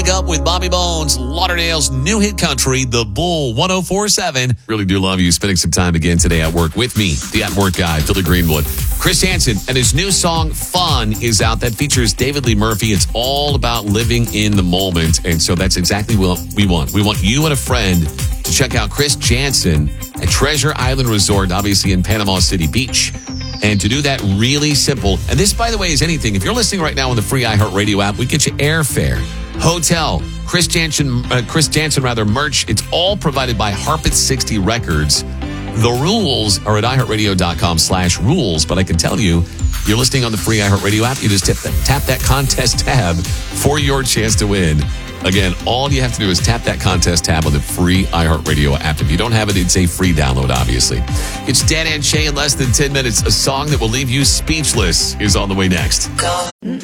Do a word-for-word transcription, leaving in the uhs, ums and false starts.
Wake Up with Bobby Bones, Lauderdale's new hit country, The Bull one oh four point seven. Really do love you spending some time again today at work with me, the at work guy, Philly Greenwood. Chris Hansen and his new song, Fun, is out. That features David Lee Murphy. It's all about living in the moment. And so that's exactly what we want. We want you and a friend to check out Chris Jansen at Treasure Island Resort, obviously in Panama City Beach. And to do that really simple, and this, by the way, is anything. If you're listening right now on the free iHeartRadio app, we get you airfare, hotel, Chris Jansen, uh, Chris Jansen rather, merch. It's all provided by Harpet sixty Records. The rules are at iHeartRadio.com slash rules. But I can tell you, you're listening on the free iHeartRadio app. You just tap that, tap that contest tab for your chance to win. Again, all you have to do is tap that contest tab on the free iHeartRadio app. If you don't have it, it's a free download, obviously. It's Dan and Shay in less than ten minutes. A song that will leave you speechless is on the way next. Go.